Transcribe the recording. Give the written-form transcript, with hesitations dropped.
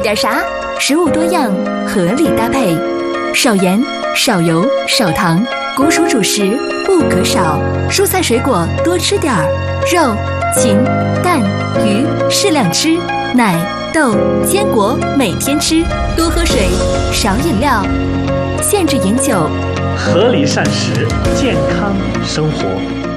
点啥？食物多样，合理搭配，少盐、少油、少糖，谷薯主食不可少，蔬菜水果多吃点儿，肉、禽、蛋、鱼适量吃，奶、豆、坚果每天吃，多喝水，少饮料，限制饮酒， 合理膳食，健康生活。